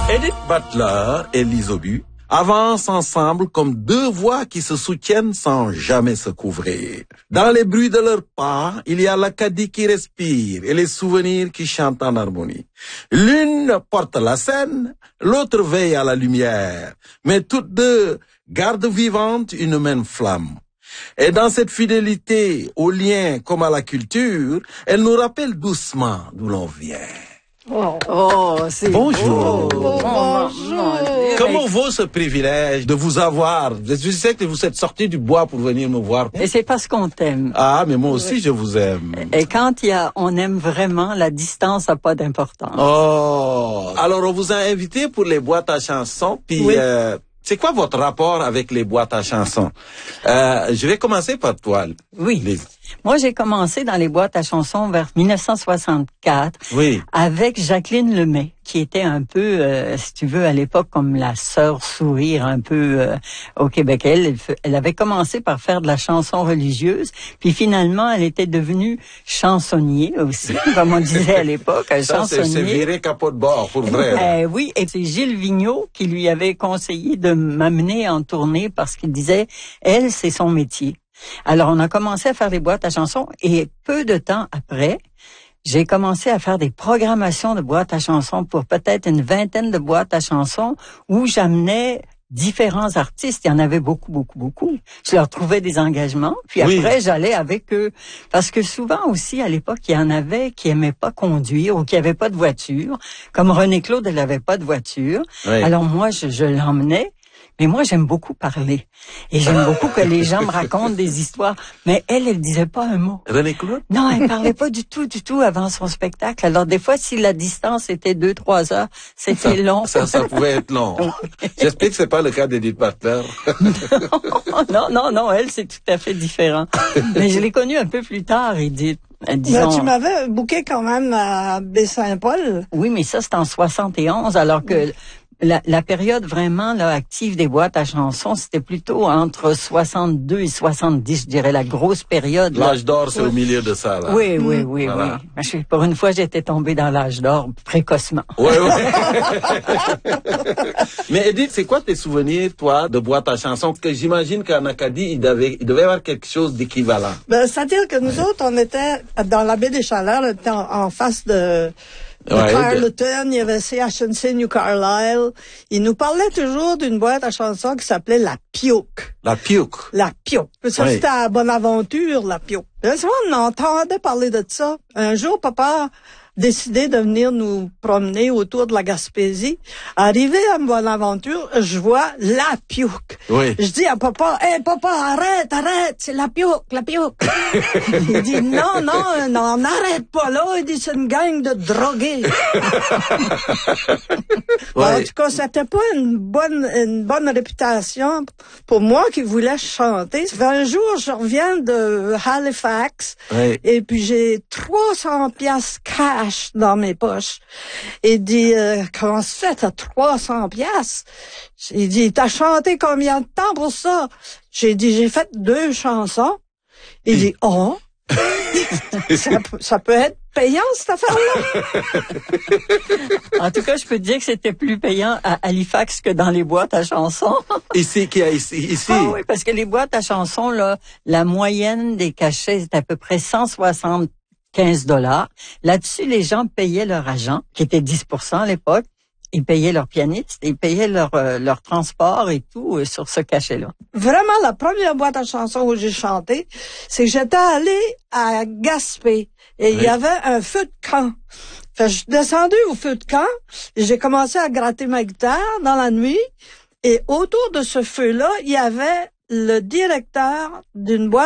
Edith Butler et Lise Aubu avancent ensemble comme deux voix qui se soutiennent sans jamais se couvrir. Dans les bruits de leurs pas, il y a l'Acadie qui respire et les souvenirs qui chantent en harmonie. L'une porte la scène, l'autre veille à la lumière, mais toutes deux gardent vivante une même flamme. Et dans cette fidélité aux liens comme à la culture, elle nous rappelle doucement d'où l'on vient. C'est Bonjour. Bonjour. Comment vaut ce privilège de vous avoir? Je sais que vous êtes sorti du bois pour venir me voir. Et c'est parce qu'on t'aime. Ah, mais moi aussi, je vous aime. Et quand on aime vraiment, la distance n'a pas d'importance. Oh. Alors, on vous a invité pour les boîtes à chansons, puis Oui. c'est quoi votre rapport avec les boîtes à chansons? Je vais commencer par toi, Oui. Lise. Moi, j'ai commencé dans les boîtes à chansons vers 1964 Oui. avec Jacqueline Lemay, qui était un peu, si tu veux, à l'époque comme la sœur sourire un peu au Québec. Elle avait commencé par faire de la chanson religieuse, puis finalement, elle était devenue chansonnier aussi, comme on disait à l'époque, Ça, c'est viré capot de bord, pour vrai. Là. Oui, et c'est Gilles Vigneault qui lui avait conseillé de m'amener en tournée parce qu'il disait, elle, c'est son métier. Alors, on a commencé à faire des boîtes à chansons et peu de temps après, j'ai commencé à faire des programmations de boîtes à chansons pour peut-être une vingtaine de boîtes à chansons où j'amenais différents artistes. Il y en avait beaucoup, beaucoup, beaucoup. Je leur trouvais des engagements, puis après, j'allais avec eux. Parce que souvent aussi, à l'époque, il y en avait qui aimaient pas conduire ou qui avaient pas de voiture. Comme René Claude, elle avait pas de voiture. Oui. Alors moi, je l'emmenais. Mais moi, j'aime beaucoup parler. Et j'aime beaucoup que les gens me racontent des histoires. Mais elle disait pas un mot. René Claude? Non, elle parlait pas du tout avant son spectacle. Alors, des fois, si la distance était 2-3 heures, c'était long. Ça pouvait être long. J'espère que c'est pas le cas d'Edith Butler. Non, elle, c'est tout à fait différent. Mais je l'ai connue un peu plus tard, Edith. Disons... Tu m'avais booké quand même à Baie-Saint-Paul. Oui, mais ça, c'est en 71, alors que la période vraiment là active des boîtes à chansons, c'était plutôt entre 62 et 70, je dirais, la grosse période. L'âge d'or, c'est au milieu de ça, là. Oui. Voilà. Pour une fois, j'étais tombée dans l'âge d'or précocement. Oui. Mais Edith, c'est quoi tes souvenirs, toi, de boîtes à chansons? Que j'imagine qu'en Acadie, il devait y avoir quelque chose d'équivalent. C'est-à-dire que nous autres, on était dans la baie des Chaleurs, on était en face de Carleton, il y avait CHNC New Carlisle. Il nous parlait toujours d'une boîte à chansons qui s'appelait La Piouk. La Piouk. La Piouk. Ça, c'était à Bonaventure, La Piouk. Là, souvent, on entendait parler de ça. Un jour, papa décidé de venir nous promener autour de la Gaspésie. Arrivé à Bonaventure, je vois La Piouk. Oui. Je dis à papa, hey, papa, arrête, c'est La Piouk. Il dit, non, n'arrête pas là. Il dit, c'est une gang de drogués. En tout cas, c'était pas une bonne réputation pour moi qui voulais chanter. Un jour, je reviens de Halifax et puis j'ai 300 piastres cash dans mes poches. Il dit, comment ça fait, t'as 300 piastres? Il dit, t'as chanté combien de temps pour ça? J'ai dit, j'ai fait 2 chansons. Il dit, oh, ça peut être payant, cette affaire-là. En tout cas, je peux te dire que c'était plus payant à Halifax que dans les boîtes à chansons. Ici. Ah oui, parce que les boîtes à chansons, là, la moyenne des cachets est à peu près 175 $. Là-dessus, les gens payaient leur agent, qui était 10% à l'époque. Ils payaient leur pianiste, ils payaient leur transport et tout sur ce cachet-là. Vraiment, la première boîte à chansons où j'ai chanté, c'est que j'étais allée à Gaspé et il y avait un feu de camp. Fait que je suis descendue au feu de camp et j'ai commencé à gratter ma guitare dans la nuit et autour de ce feu-là, il y avait le directeur d'une boîte